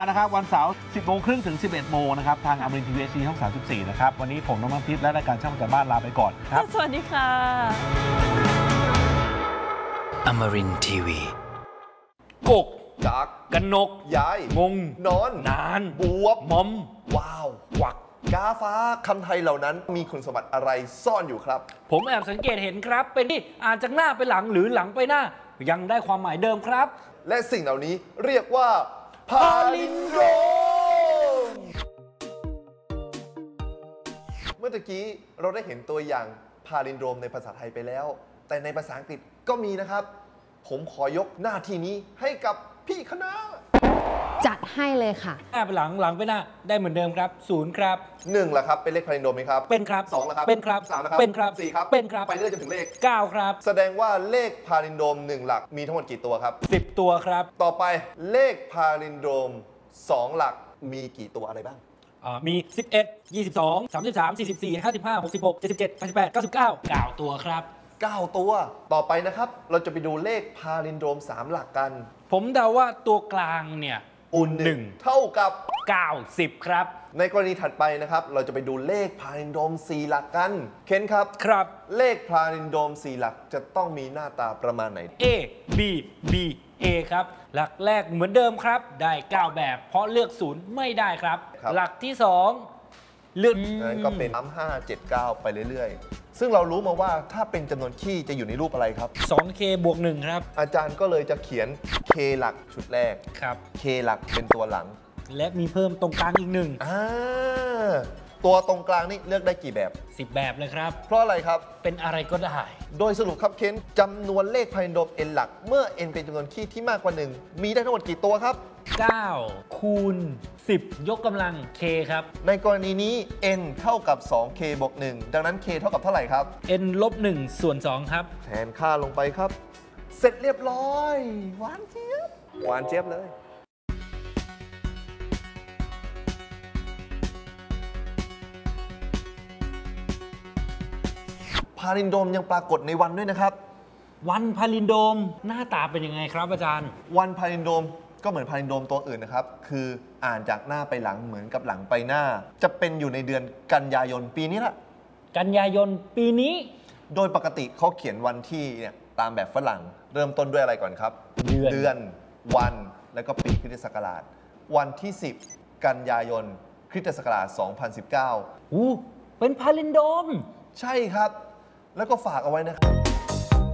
นะครับวันเสาร์10 โมงครึ่งถึง 11 โมงนะครับทางอมรินทร์ทีวีช่อง 34 นะครับวันนี้ผมน้องน้ำทิพย์และรายการช่างจากบ้านลาไปก่อนครับสวัสดีค่ะอมรินทร์ทีวีกกจักกนกย้ายงงนอนนานบวบมอมว้าวกวักกาฟ้าคำไทยเหล่านั้นมีคุณสมบัติอะไรซ่อนอยู่ครับผมแอบสังเกตเห็นครับเป็นที่อ่านจากหน้าไปหลังหรือหลังไปหน้ายังได้ความหมายเดิมครับและสิ่งเหล่านี้เรียกว่าพาลินโดรมเมื่อกี้เราได้เห็นตัวอย่างพาลินโดรมในภาษาไทยไปแล้วแต่ในภาษาอังกฤษก็มีนะครับผมขอยกหน้าที่นี้ให้กับพี่คณะจัดให้เลยค่ะหน้าไปหลังหลังไปหน้าได้เหมือนเดิมครับ0ครับ 1ล่ะครับเป็นเลขพาลินโดรมไหมครับเป็นครับ 2ล่ะครับเป็นครับ 3ล่ะครับเป็นครับ 4ครับเป็นครับไปเรื่อยจนถึงเลข 9ครับแสดงว่าเลขพาลินโดรม1หลักมีทั้งหมดกี่ตัวครับ 10ตัวครับต่อไปเลขพาลินโดรม2หลักมีกี่ตัวอะไรบ้างมี11 22 33 44 55 66 77 88 99 9ตัวครับ 9ตัวต่อไปนะครับเราจะไปดูเลขพาลินโดรม3หลักกันผมเดาว่าตัวกลางเนี่ย 1เท่ากับ 90ครับในกรณีถัดไปนะครับเราจะไปดูเลขพาลินโดรม4หลักกันเคนครับครับเลขพาลินโดรม4หลักจะต้องมีหน้าตาประมาณไหน A B B A ครับหลักแรกเหมือนเดิมครับได้9แบบเพราะเลือก0ไม่ได้ครับหลักที่2เลือกนั้นก็เป็น3579ไปเรื่อยๆซึ่งเรารู้มาว่าถ้าเป็นจำนวนคี่จะอยู่ในรูปอะไรครับ 2k บวก1ครับอาจารย์ก็เลยจะเขียน k หลักชุดแรกครับ k หลักเป็นตัวหลังและมีเพิ่มตรงกลางอีกตัวตรงกลางนี่เลือกได้กี่แบบ 10แบบเลยครับเพราะอะไรครับเป็นอะไรก็ได้โดยสรุปครับเคนจำนวนเลขพาลินโดรม n หลักเมื่อ n เป็นจำนวนคี่ที่มากกว่า1มีได้ทั้งหมดกี่ตัวครับ 9คูณ10ยกกำลัง k ครับในกรณีนี้ n เท่ากับ 2k บวก1ดังนั้น k เท่ากับเท่าไหร่ครับ n ลบ1ส่วน2ครับแทนค่าลงไปครับเสร็จเรียบร้อยหวานเจี๊ยบหวานเจี๊ยบเลยพาลินโดรมยังปรากฏในวันด้วยนะครับวันพาลินโดรมหน้าตาเป็นยังไงครับอาจารย์วันพาลินโดรมก็เหมือนพาลินโดรมตัวอื่นนะครับคืออ่านจากหน้าไปหลังเหมือนกับหลังไปหน้าจะเป็นอยู่ในเดือนกันยายนปีนี้ละกันยายนปีนี้โดยปกติเขาเขียนวันที่เนี่ยตามแบบฝรั่งเริ่มต้นด้วยอะไรก่อนครับเดือนวันแล้วก็ปีคริสตศักราชวันที่10กันยายนคริสตศักราช2019 เป็นพาลินโดรมใช่ครับแล้วก็ฝากเอาไว้นะครับ